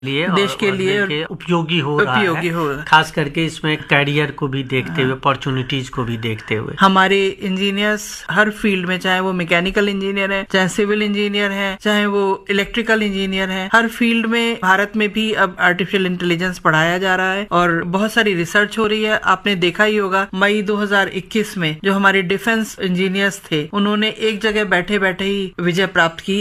देश के लिए उपयोगी हो रहा है, खास करके इसमें करियर को भी देखते हुए, अपॉर्चुनिटीज को भी देखते हुए। हमारे इंजीनियर्स हर फील्ड में, चाहे वो मैकेनिकल इंजीनियर है, चाहे सिविल इंजीनियर है, चाहे वो इलेक्ट्रिकल इंजीनियर है, हर फील्ड में भारत में भी अब आर्टिफिशियल इंटेलिजेंस पढ़ाया जा रहा है और बहुत सारी रिसर्च हो रही है। आपने देखा ही होगा मई 2021 में जो हमारे डिफेंस इंजीनियर्स थे, उन्होंने एक जगह बैठे बैठे ही विजय प्राप्त की